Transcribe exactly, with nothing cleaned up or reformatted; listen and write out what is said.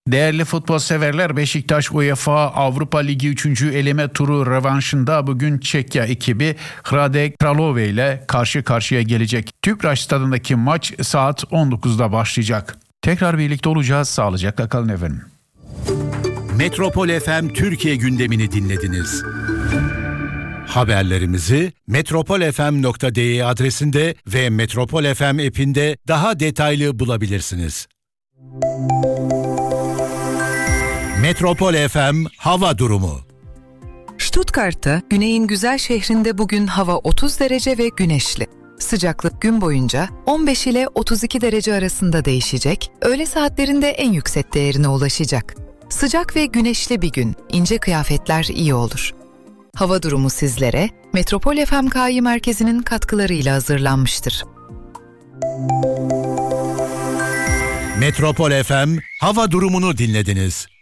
Değerli futbol severler, Beşiktaş UEFA Avrupa Ligi üçüncü eleme turu rövanşında bugün Çekya ekibi Hradec Kralove ile karşı karşıya gelecek. Tüpraş stadındaki maç saat on dokuzda başlayacak. Tekrar birlikte olacağız. Sağlıcakla kalın efendim. Metropol F M Türkiye gündemini dinlediniz. Haberlerimizi metropol f m nokta d e adresinde ve Metropol F M app'inde daha detaylı bulabilirsiniz. Metropol F M hava durumu. Stuttgart'ta, güneyin güzel şehrinde bugün hava otuz derece ve güneşli. Sıcaklık gün boyunca on beş ile otuz iki derece arasında değişecek, öğle saatlerinde en yüksek değerine ulaşacak. Sıcak ve güneşli bir gün, ince kıyafetler iyi olur. Hava durumu sizlere Metropol F M K I Merkezi'nin katkılarıyla hazırlanmıştır. Metropol F M hava durumunu dinlediniz.